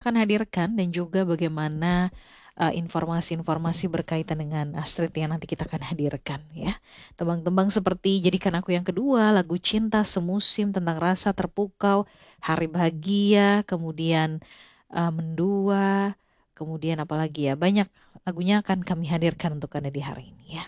akan hadirkan dan juga bagaimana informasi-informasi berkaitan dengan Astrid yang nanti kita akan hadirkan ya. Tembang-tembang seperti Jadikan Aku Yang Kedua, lagu Cinta Semusim, Tentang Rasa Terpukau, Hari Bahagia, kemudian Mendua, kemudian apalagi ya, banyak lagunya akan kami hadirkan untuk Anda di hari ini ya.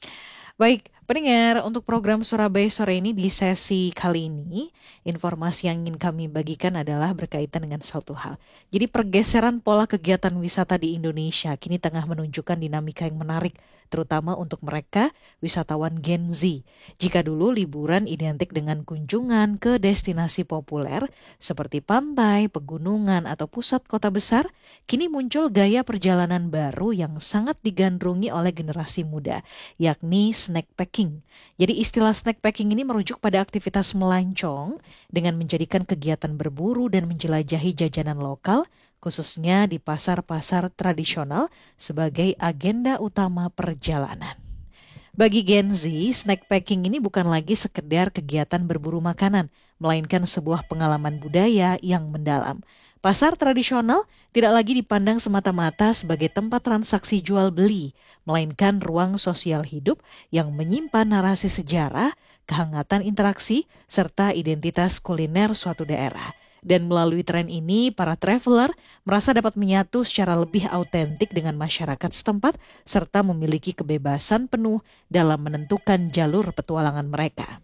Baik, pendengar, untuk program Surabaya sore ini di sesi kali ini, informasi yang ingin kami bagikan adalah berkaitan dengan satu hal. Jadi pergeseran pola kegiatan wisata di Indonesia kini tengah menunjukkan dinamika yang menarik, terutama untuk mereka wisatawan Gen Z. Jika dulu liburan identik dengan kunjungan ke destinasi populer seperti pantai, pegunungan, atau pusat kota besar, kini muncul gaya perjalanan baru yang sangat digandrungi oleh generasi muda, yakni snack packing. Jadi istilah snack packing ini merujuk pada aktivitas melancong dengan menjadikan kegiatan berburu dan menjelajahi jajanan lokal, khususnya di pasar-pasar tradisional sebagai agenda utama perjalanan. Bagi Gen Z, snack packing ini bukan lagi sekedar kegiatan berburu makanan, melainkan sebuah pengalaman budaya yang mendalam. Pasar tradisional tidak lagi dipandang semata-mata sebagai tempat transaksi jual beli, melainkan ruang sosial hidup yang menyimpan narasi sejarah, kehangatan interaksi, serta identitas kuliner suatu daerah. Dan melalui tren ini, para traveler merasa dapat menyatu secara lebih autentik dengan masyarakat setempat, serta memiliki kebebasan penuh dalam menentukan jalur petualangan mereka.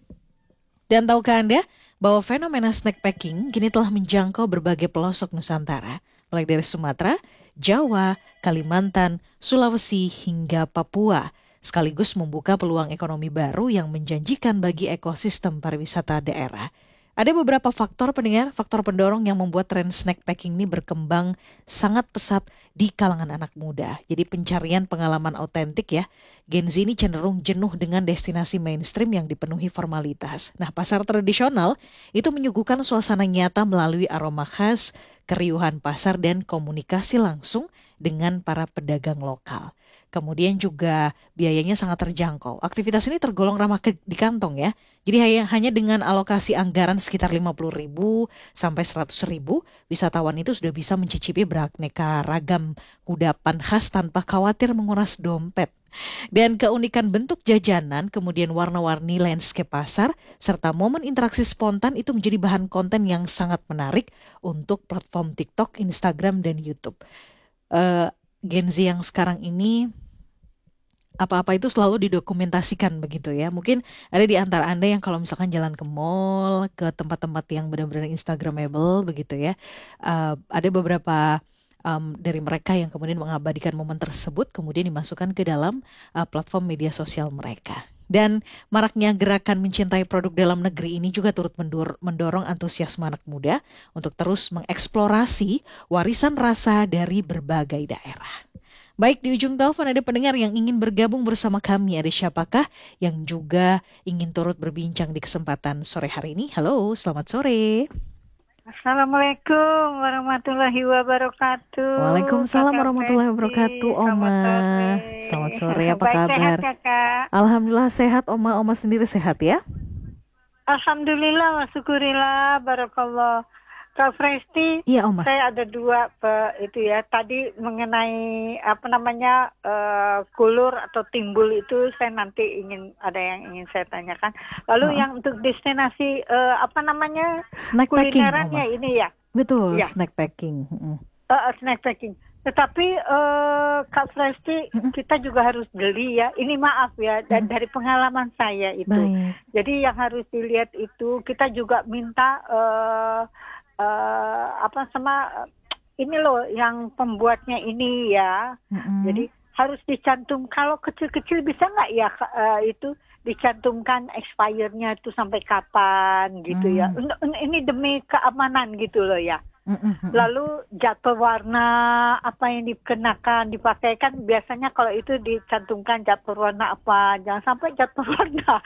Dan tahukah Anda bahwa fenomena snack packing kini telah menjangkau berbagai pelosok Nusantara, mulai dari Sumatera, Jawa, Kalimantan, Sulawesi, hingga Papua, sekaligus membuka peluang ekonomi baru yang menjanjikan bagi ekosistem pariwisata daerah. Ada beberapa faktor faktor pendorong yang membuat tren snack packing ini berkembang sangat pesat di kalangan anak muda. Jadi pencarian pengalaman autentik ya. Gen Z ini cenderung jenuh dengan destinasi mainstream yang dipenuhi formalitas. Nah, pasar tradisional itu menyuguhkan suasana nyata melalui aroma khas, keriuhan pasar, dan komunikasi langsung dengan para pedagang lokal. Kemudian juga biayanya sangat terjangkau. Aktivitas ini tergolong ramah di kantong ya. Jadi hanya dengan alokasi anggaran sekitar 50.000 sampai 100.000, wisatawan itu sudah bisa mencicipi beraneka ragam kudapan khas tanpa khawatir menguras dompet. Dan keunikan bentuk jajanan, kemudian warna-warni landscape pasar, serta momen interaksi spontan itu menjadi bahan konten yang sangat menarik untuk platform TikTok, Instagram, dan YouTube. Gen Z yang sekarang ini apa-apa itu selalu didokumentasikan begitu ya. Mungkin ada di antara Anda yang kalau misalkan jalan ke mall, ke tempat-tempat yang benar-benar Instagramable begitu ya. Ada beberapa dari mereka yang kemudian mengabadikan momen tersebut kemudian dimasukkan ke dalam platform media sosial mereka. Dan maraknya gerakan mencintai produk dalam negeri ini juga turut mendorong antusiasme anak muda untuk terus mengeksplorasi warisan rasa dari berbagai daerah. Baik, di ujung telepon ada pendengar yang ingin bergabung bersama kami. Ada siapakah yang juga ingin turut berbincang di kesempatan sore hari ini? Halo, selamat sore. Assalamualaikum warahmatullahi wabarakatuh. Waalaikumsalam Kakak warahmatullahi Presti, wabarakatuh, selamat Oma. sore. Selamat sore, apa Baik, kabar? sehat ya Kak? Alhamdulillah sehat, Oma. Oma sendiri sehat ya? Alhamdulillah, syukurillah, barakallah. Kak Presti, Iya, Oma. saya ada dua itu ya. Tadi mengenai kulur atau timbul itu saya nanti ada yang ingin saya tanyakan. Lalu yang untuk destinasi Snack packing, Oma. kulinerannya ini ya. Betul, Ya. snack packing. Snack packing. Tetapi Kak Presti, kita juga harus beli ya. Ini maaf ya, dan dari pengalaman saya itu. Baik. Jadi yang harus dilihat itu kita juga minta ini loh yang pembuatnya ini ya. Jadi harus dicantum. Kalau kecil-kecil bisa nggak ya itu dicantumkan expirednya itu sampai kapan gitu ya. Ini demi keamanan gitu loh ya. Lalu jatuh warna apa yang dikenakan dipakai kan biasanya kalau itu dicantumkan jatuh warna apa, jangan sampai jatuh warna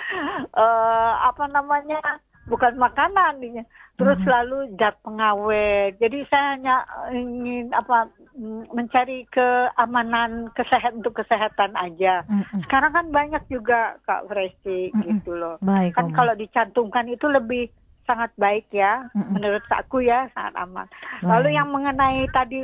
bukan makanan terus lalu zat pengawet. Jadi saya hanya ingin mencari keamanan untuk kesehatan aja. Sekarang kan banyak juga Kak Presti gitu loh. Baik, kan Oma. kalau dicantumkan itu lebih sangat baik ya, menurut aku ya sangat aman. Lalu yang mengenai tadi